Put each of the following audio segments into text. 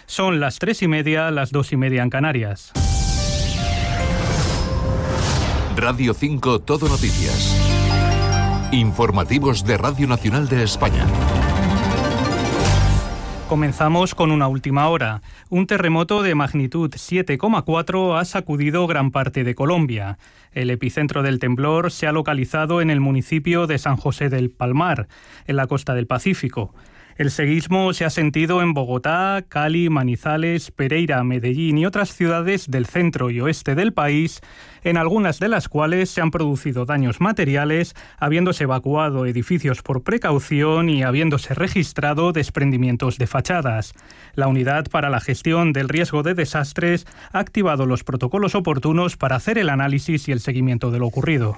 Son las 3:30, las 2:30 en Canarias. Radio 5 Todo Noticias. Informativos de Radio Nacional de España. Comenzamos con una última hora. Un terremoto de magnitud 7,4 ha sacudido gran parte de Colombia. El epicentro del temblor se ha localizado en el municipio de San José del Palmar, en la costa del Pacífico. El seísmo se ha sentido en Bogotá, Cali, Manizales, Pereira, Medellín y otras ciudades del centro y oeste del país, en algunas de las cuales se han producido daños materiales, habiéndose evacuado edificios por precaución y habiéndose registrado desprendimientos de fachadas. La Unidad para la Gestión del Riesgo de Desastres ha activado los protocolos oportunos para hacer el análisis y el seguimiento de lo ocurrido.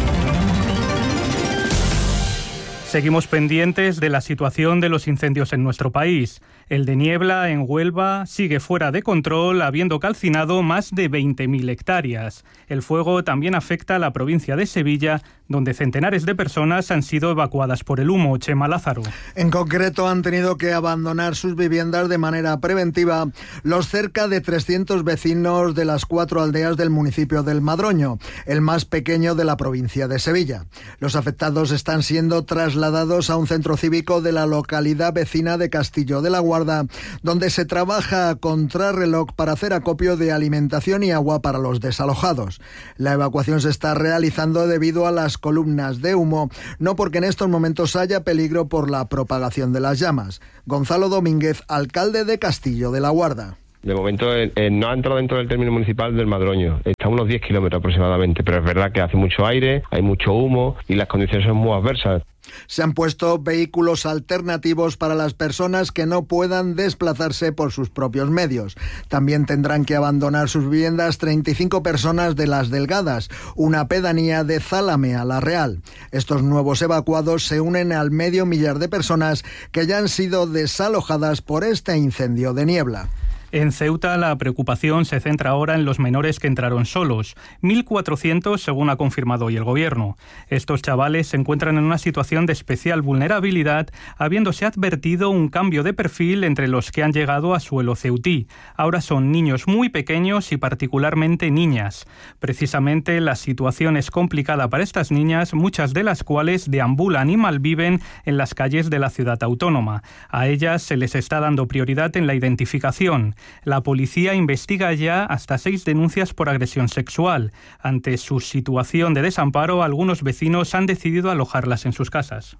Seguimos pendientes de la situación de los incendios en nuestro país. El de Niebla, en Huelva, sigue fuera de control, habiendo calcinado más de 20.000 hectáreas. El fuego también afecta a la provincia de Sevilla, donde centenares de personas han sido evacuadas por el humo. Chema Lázaro. En concreto, han tenido que abandonar sus viviendas de manera preventiva los cerca de 300 vecinos de las 4 aldeas del municipio del Madroño, el más pequeño de la provincia de Sevilla. Los afectados están siendo trasladados a un centro cívico de la localidad vecina de Castillo de la Guarda, donde se trabaja a contrarreloj para hacer acopio de alimentación y agua para los desalojados. La evacuación se está realizando debido a las columnas de humo, no porque en estos momentos haya peligro por la propagación de las llamas. Gonzalo Domínguez, alcalde de Castillo de la Guarda. De momento no ha entrado dentro del término municipal del Madroño, está a unos 10 kilómetros aproximadamente, pero es verdad que hace mucho aire, hay mucho humo y las condiciones son muy adversas. Se han puesto vehículos alternativos para las personas que no puedan desplazarse por sus propios medios. También tendrán que abandonar sus viviendas 35 personas de Las Delgadas, una pedanía de Zalamea la Real. Estos nuevos evacuados se unen al 500.000 de personas que ya han sido desalojadas por este incendio de Niebla. En Ceuta, la preocupación se centra ahora en los menores que entraron solos, 1.400 según ha confirmado hoy el Gobierno. Estos chavales se encuentran en una situación de especial vulnerabilidad, habiéndose advertido un cambio de perfil entre los que han llegado a suelo ceutí. Ahora son niños muy pequeños y particularmente niñas. Precisamente la situación es complicada para estas niñas, muchas de las cuales deambulan y malviven en las calles de la ciudad autónoma. A ellas se les está dando prioridad en la identificación. La policía investiga ya hasta 6 denuncias por agresión sexual. Ante su situación de desamparo, algunos vecinos han decidido alojarlas en sus casas.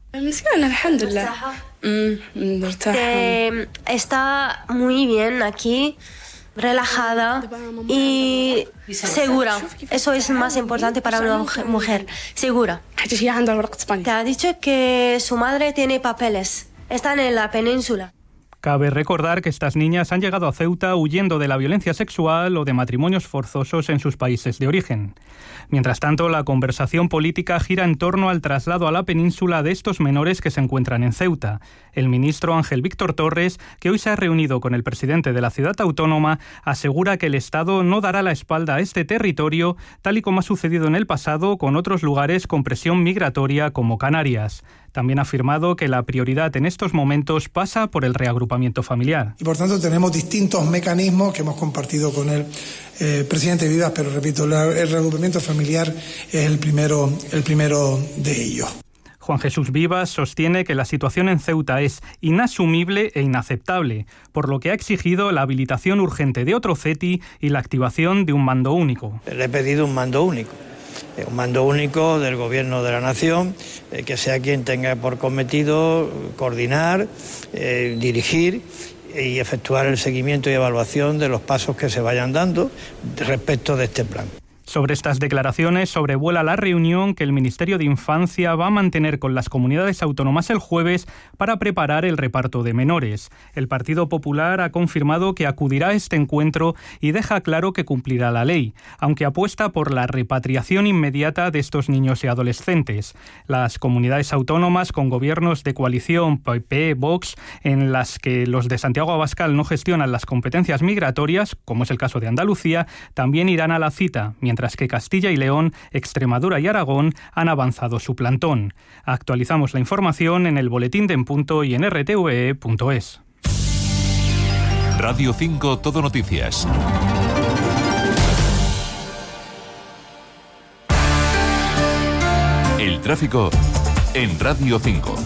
Está muy bien aquí, relajada y segura. Eso es más importante para una mujer, segura. Te ha dicho que su madre tiene papeles. Están en la península. Cabe recordar que estas niñas han llegado a Ceuta huyendo de la violencia sexual o de matrimonios forzosos en sus países de origen. Mientras tanto, la conversación política gira en torno al traslado a la península de estos menores que se encuentran en Ceuta. El ministro Ángel Víctor Torres, que hoy se ha reunido con el presidente de la ciudad autónoma, asegura que el Estado no dará la espalda a este territorio, tal y como ha sucedido en el pasado con otros lugares con presión migratoria como Canarias. También ha afirmado que la prioridad en estos momentos pasa por el reagrupamiento familiar. Y por tanto tenemos distintos mecanismos que hemos compartido con el presidente Vivas, pero repito, el reagrupamiento familiar es el primero de ellos. Juan Jesús Vivas sostiene que la situación en Ceuta es inasumible e inaceptable, por lo que ha exigido la habilitación urgente de otro CETI y la activación de un mando único. Le he pedido un mando único del Gobierno de la Nación, que sea quien tenga por cometido coordinar, dirigir y efectuar el seguimiento y evaluación de los pasos que se vayan dando respecto de este plan. Sobre estas declaraciones sobrevuela la reunión que el Ministerio de Infancia va a mantener con las comunidades autónomas el jueves para preparar el reparto de menores. El Partido Popular ha confirmado que acudirá a este encuentro y deja claro que cumplirá la ley, aunque apuesta por la repatriación inmediata de estos niños y adolescentes. Las comunidades autónomas con gobiernos de coalición PP-Vox, en las que los de Santiago Abascal no gestionan las competencias migratorias, como es el caso de Andalucía, también irán a la cita, mientras que Castilla y León, Extremadura y Aragón han avanzado su plantón. Actualizamos la información en el boletín de En Punto y en rtve.es. Radio 5 Todo Noticias. El tráfico en Radio 5.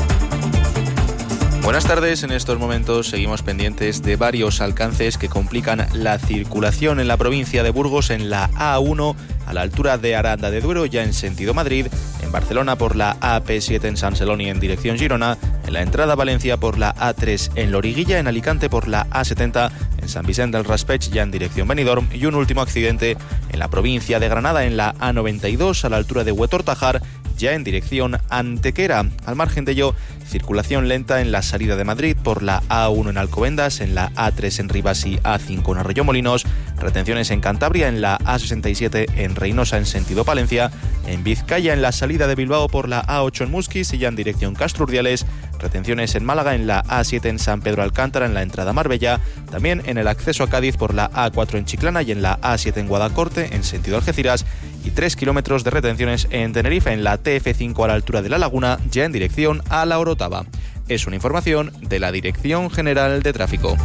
Buenas tardes, en estos momentos seguimos pendientes de varios alcances que complican la circulación en la provincia de Burgos, en la A1 a la altura de Aranda de Duero, ya en sentido Madrid, en Barcelona por la AP7 en Sant Celoni en dirección Girona, en la entrada a Valencia por la A3 en Loriguilla, en Alicante por la A70 en Sant Vicent del Raspeig ya en dirección Benidorm, y un último accidente en la provincia de Granada en la A92 a la altura de Huetor-Tajar, ya en dirección Antequera. Al margen de ello, circulación lenta en la salida de Madrid por la A1 en Alcobendas, en la A3 en Rivas y A5 en Arroyomolinos, retenciones en Cantabria, en la A67 en Reynosa en sentido Palencia, en Vizcaya en la salida de Bilbao por la A8 en Musquis y ya en dirección Castro Urdiales, retenciones en Málaga en la A7 en San Pedro Alcántara en la entrada a Marbella, también en el acceso a Cádiz por la A4 en Chiclana y en la A7 en Guadacorte en sentido Algeciras, y 3 kilómetros de retenciones en Tenerife en la TF5 a la altura de La Laguna, ya en dirección a La Orotava. Es una información de la Dirección General de Tráfico.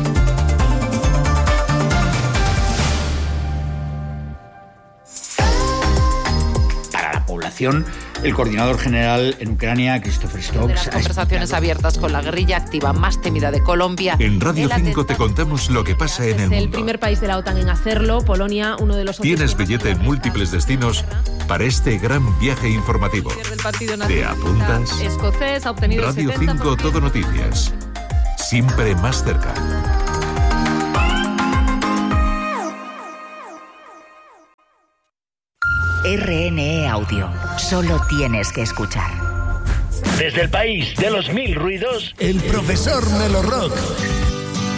Para la población, el coordinador general en Ucrania, Christopher Stokes, de las conversaciones abiertas con la guerrilla activa más temida de Colombia. En Radio 5 te contamos lo que pasa en el mundo. Es el primer país de la OTAN en hacerlo. Polonia, uno de los... ¿Tienes billete en múltiples destinos para este gran viaje informativo? ¿Te apuntas? Escocés ha obtenido Radio 70%. 5 Todo Noticias. Siempre más cerca. RNE Audio. Solo tienes que escuchar. Desde el país de los 1000 ruidos, el profesor Melorrock